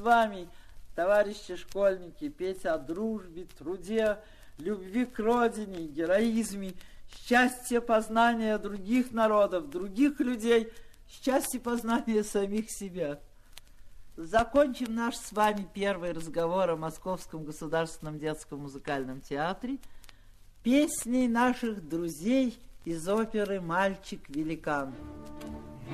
вами, товарищи школьники, петь о дружбе, труде, любви к родине, героизме, счастье познания других народов, других людей, счастье познания самих себя. Закончим наш с вами первый разговор о Московском государственном детском музыкальном театре песней наших друзей из оперы «Мальчик-великан».